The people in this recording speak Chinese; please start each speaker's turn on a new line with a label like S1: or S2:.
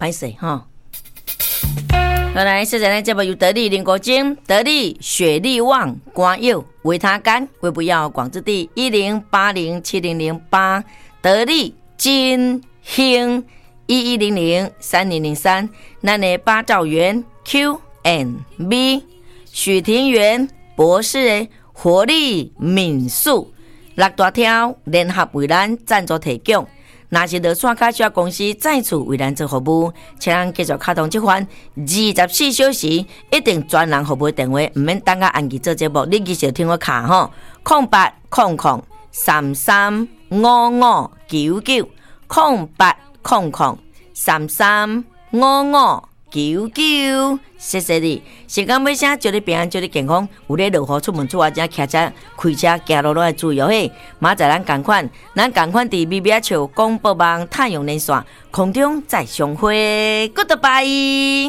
S1: 歹势哈。好来，现在呢节目由得力林国精、得力雪力旺、瓜柚、维他干、胃不药、广之地10807008，得力金兴11003003，咱的八兆元 Q&B， 许庭元博士的活力民宿，六大条联合为咱赞助提供。若是落线卡小公司再次为咱做服务，请咱继续卡通这款24小时一定专人服务电话，唔免等到按期做节目，你继续听我卡吼，0800335599 0800335599，谢谢你。时间尾声，祝你平安，祝你健康。有咧落雨出门出外，正骑车、开车、行路都要注意哦嘿。明仔咱同款伫咪咪笑广播网太阳连线空中再相会 ，Goodbye。